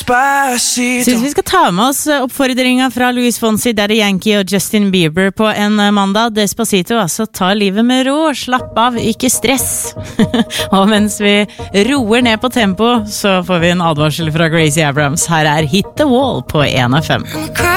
Despacito. Synes vi skal ta med oss oppfordringen fra Luis Fonsi, Daddy Yankee og Justin Bieber på en mandag. Despacito, altså ta livet med ro, slapp av, ikke stress. Og mens vi roer ned på tempo, så får vi en advarsel fra Gracie Abrams. Her er Hit the Wall på 1FM.